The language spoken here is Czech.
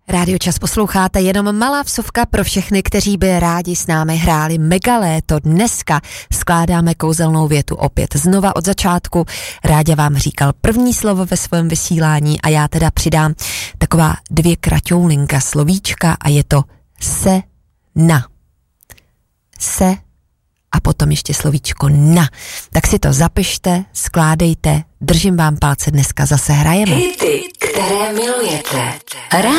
Rádio Čas posloucháte, jenom malá vsuvka pro všechny, kteří by rádi s námi hráli Megaléto. Dneska skládáme kouzelnou větu opět znova od začátku. Ráďa vám říkal první slovo ve svém vysílání a já teda přidám taková 2 kraťoulinka slovíčka a je to se na. Se a potom ještě slovíčko na. Tak si to zapište, skládejte, držím vám palce, dneska zase hrajeme. Hity, které milujete.